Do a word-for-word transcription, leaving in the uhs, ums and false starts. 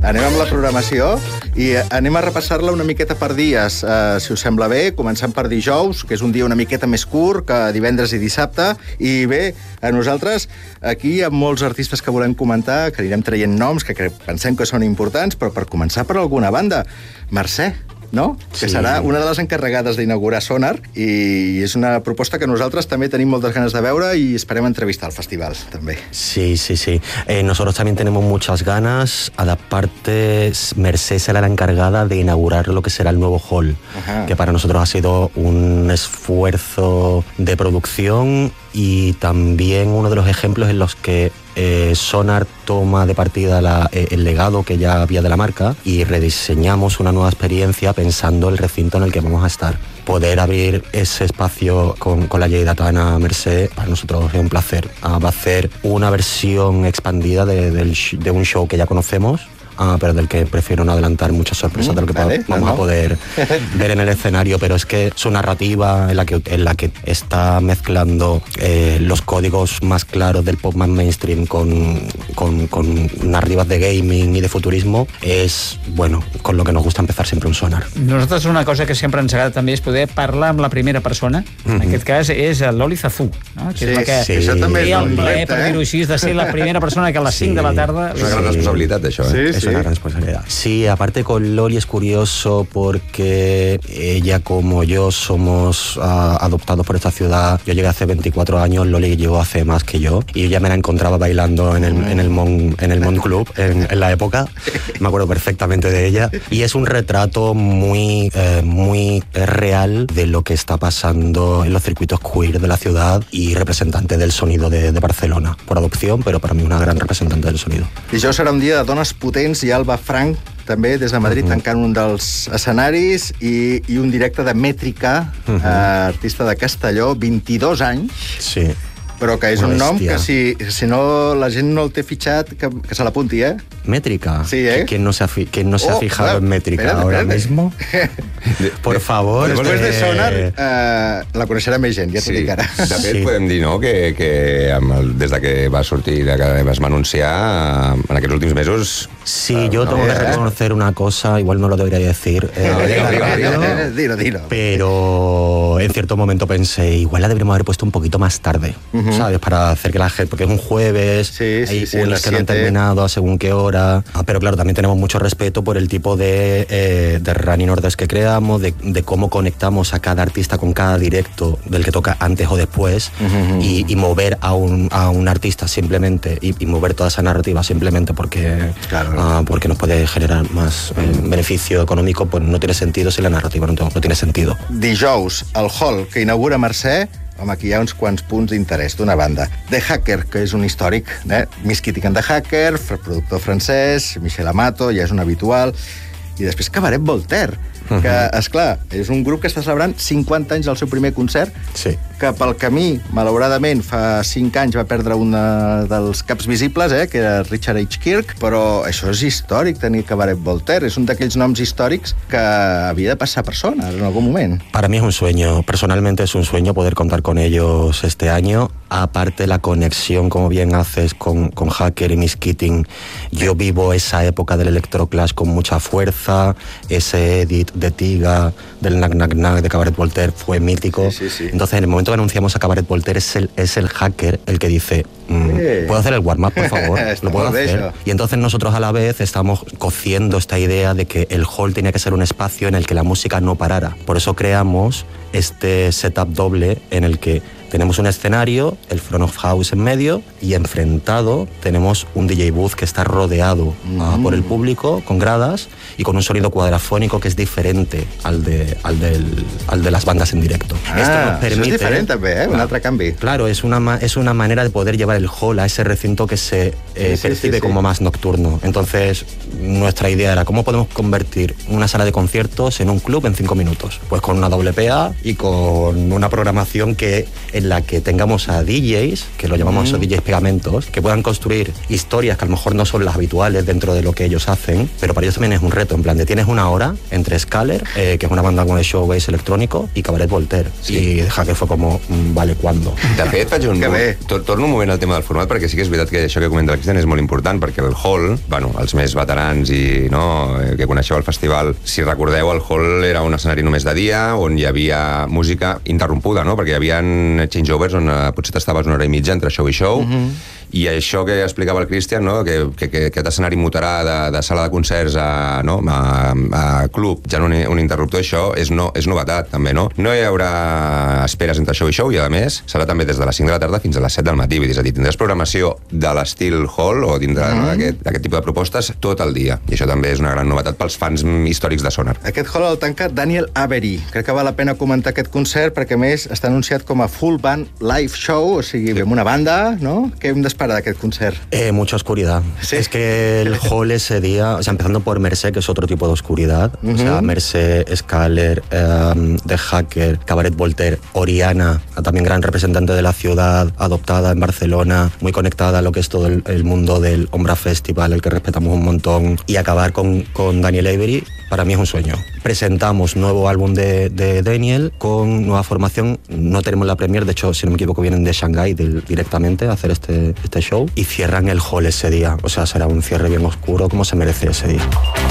anem amb la programació i anem a repassar-la una miqueta per dies, eh, si us sembla bé, començant per dijous, que és un dia una miqueta més curt que divendres i dissabte. I bé, a nosaltres aquí hi ha molts artistes que volem comentar, que anirem traient noms que pensem que són importants, però per començar per alguna banda, Mercè, no? Sí. Que serà una de les encarregades d'inaugurar Sonar, i és una proposta que nosaltres també tenim moltes ganes de veure y esperem entrevistar al festival també. Sí, sí, sí. Eh, nosotros también tenemos muchas ganas. Aparte, Mercè será la encargada de inaugurar lo que será el nuevo hall, Ajá. que para nosotros ha sido un esfuerzo de producción y también uno de los ejemplos en los que eh, Sonar toma de partida la, eh, el legado que ya había de la marca y rediseñamos una nueva experiencia pensando el recinto en el que vamos a estar. Poder abrir ese espacio con, con la lleidatana Mercè para nosotros es un placer. Ah, va a ser una versión expandida de, del, de un show que ya conocemos, Ah, pero del que prefiero no adelantar muchas sorpresas mm, de lo que vale, vamos no, no. a poder ver en el escenario, pero es que su narrativa en la que, en la que está mezclando eh, los códigos más claros del pop más mainstream con, con, con narrativas de gaming y de futurismo és, bueno, con lo que nos gusta empezar sempre un Sonar. Nosaltres una cosa que sempre ens agrada també és poder parlar amb la primera persona, mm-hmm. en aquest cas és l'Oli Zazú, no? que sí, és la que sí, això també és el un repte, per dir-ho així, de ser la primera persona que a les sí. cinc de la tarda... És una gran responsabilitat, això, eh? Sí, sí. Es una gran responsabilidad. Sí, aparte con Loli es curioso porque ella como yo somos uh, adoptados por esta ciudad. Yo llegué hace veinticuatro años, Loli llegó hace más que yo y yo ya me la encontraba bailando en el, en el, Mon, en el Mon Club en, en la época. Me acuerdo perfectamente de ella y es un retrato muy, eh, muy real de lo que está pasando en los circuitos queer de la ciudad y representante del sonido de, de Barcelona, por adopción, pero para mí una gran representante del sonido. Dijous serà un dia de dones potents i Alba Frank també des de Madrid uh-huh. tancant un dels escenaris i, i un directe de Mètrica, uh-huh. eh, artista de Castelló, vint-i-dos anys. Sí. Però que és un nom que si, si no, la gent no el té fitxat, que, que se l'apunti, eh? Métrica. Sí, ¿eh? ¿Quién no se ha, fi ¿quién no se oh, ha fijado claro. en Métrica espérate, ahora espérate. mismo? Por favor. Después de Sonar, eh, la coneixerà més gent, ja t'ho sí. dic ara. De fet, sí. podem dir, no?, que, que amb el, des de que va sortir, que vas anunciar, en aquests últims mesos... Sí, uh, yo no, tengo eh, que reconocer una cosa, igual no lo debería decir. Eh, no, digo, digo, digo, digo, dilo, dilo. Pero en cierto momento pensé, igual la deberíamos haber puesto un poquito más tarde, uh-huh. ¿sabes? Para hacer que la gente, porque es un jueves, sí, hay sí, sí, unos que no han terminado a según qué hora. Ah, pero claro, también tenemos mucho respeto por el tipo de, eh, de running orders que creamos, de, de cómo conectamos a cada artista con cada directo del que toca antes o después, uh-huh. y, y mover a un, a un artista simplemente, y, y mover toda esa narrativa simplemente porque... Claro. Uh, porque nos puede generar más eh, beneficio económico, pues no tiene sentido si la narrativa no, no tiene sentido. Dijous, el hall que inaugura Mercè, home, aquí hi ha uns quants punts d'interès d'una banda. The Hacker, que és un històric, eh? Miss Kitty and the Hacker, productor francès, Michel Amato, ja és un habitual, i després Cabaret Voltaire, que, esclar, és un grup que està celebrant cinquanta anys del seu primer concert, sí. que pel camí, malauradament, fa cinc anys va perdre un dels caps visibles, eh, que era Richard H. Kirk, però això és històric, tenir Cabaret Voltaire. És un d'aquells noms històrics que havia de passar per Sonar en algún moment. Para mí es un sueño, personalmente es un sueño poder contar con ellos este año. Aparte la conexión, como bien haces, con, con Hacker y Miss Keating. Yo vivo esa época del electroclash con mucha fuerza, ese edit de Tiga, del Knack Knack Knack de Cabaret Voltaire fue mítico. Sí, sí, sí. Entonces, en el momento que anunciamos a Cabaret Voltaire, es el, es el Hacker el que dice, mm, sí. ¿puedo hacer el warm-up, por favor? ¿Lo puedo hacer? Y entonces nosotros a la vez estamos cociendo esta idea de que el hall tenía que ser un espacio en el que la música no parara. Por eso creamos este setup doble en el que tenemos un escenario, el front of house en medio, y enfrentado tenemos un D J booth que está rodeado mm. uh, por el público, con gradas, y con un sonido cuadrafónico que es diferente al de, al del, al de las bandas en directo. Ah, Esto nos permite... Eso es diferente, ¿eh? Un altre canvi. Claro, es una, es una manera de poder llevar el hall a ese recinto que se eh, sí, percibe sí, sí, como sí. más nocturno. Entonces, nuestra idea era, ¿cómo podemos convertir una sala de conciertos en un club en cinco minutos? Pues con una doble P A y con una programación que en la que tengamos a D Js, que lo llamamos mm. D Js pegamentos, que puedan construir historias que a lo mejor no son las habituales dentro de lo que ellos hacen, pero para ellos también es un reto, en plan de tienes una hora entre Scaler, eh, que es una banda con el showbase electrónico, y Cabaret Voltaire. Sí. I Hacker fue como, vale, ¿cuándo? De fet, faig un... Torno un moment al tema del format, perquè sí que és veritat que això que comenta el Cristian és molt important, perquè el hall, bueno, els més veterans i no, que coneixeu el festival, si recordeu, el hall era un escenari només de dia, on hi havia música interrompuda, no? Perquè hi havia changeovers on potser t'estaves una hora i mitja entre show i show, mm-hmm. I això que explicava el Cristian, no? que, que, que aquest escenari mutarà de, de sala de concerts a, no? a, a club, ja un, un interruptor, això és, no, és novetat també, no? No hi haurà esperes entre show i show, i a més serà també des de les cinc de la tarda fins a les set del matí, vull dir, és a dir, tindràs programació de l'estil hall o dintre mm-hmm. no, d'aquest tipus de propostes tot el dia, i això també és una gran novetat pels fans històrics de Sonar. Aquest hall el tanca Daniel Avery. Crec que val la pena comentar aquest concert perquè, a més, està anunciat com a full band live show, o sigui, sí. amb una banda, no? Què hem d'esperar d'aquest concert? Eh, mucha oscuridad. ¿Sí? Es que el hall ese día, o sea, empezando por Mercé, que es otro tipo de oscuridad, uh-huh. o sea, Mercé, Scaler, eh, The Hacker, Cabaret Voltaire, Oriana, también gran representante de la ciudad, adoptada en Barcelona, muy conectada a lo que es todo el, el mundo del Ombra Festival, el que respetamos un montón, y acabar con, con Daniel Avery, para mí es un sueño. Presentamos nuevo álbum de, de Daniel con nueva formación, no tenemos la premier, de hecho, si no me equivoco, vienen de Shanghái del, directamente a hacer este, este show, y cierran el hall ese día, o sea, será un cierre bien oscuro como se merece ese día.